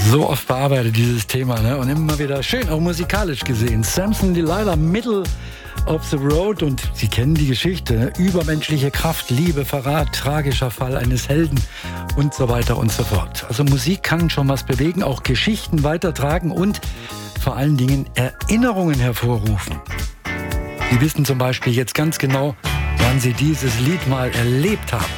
So oft bearbeitet dieses Thema, ne? Und immer wieder schön, auch musikalisch gesehen. Samson Delilah, Middle of the Road, und Sie kennen die Geschichte, ne? Übermenschliche Kraft, Liebe, Verrat, tragischer Fall eines Helden und so weiter und so fort. Also Musik kann schon was bewegen, auch Geschichten weitertragen und vor allen Dingen Erinnerungen hervorrufen. Sie wissen zum Beispiel jetzt ganz genau, wann Sie dieses Lied mal erlebt haben.